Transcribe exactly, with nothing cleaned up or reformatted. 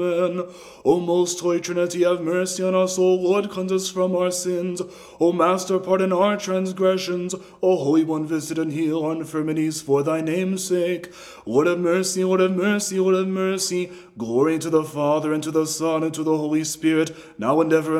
Amen. O most holy Trinity, have mercy on us. O Lord, cleanse us from our sins. O Master, pardon our transgressions. O Holy One, visit and heal our infirmities for thy name's sake. Lord have mercy, Lord have mercy, Lord have mercy. Glory to the Father, and to the Son, and to the Holy Spirit, now and ever.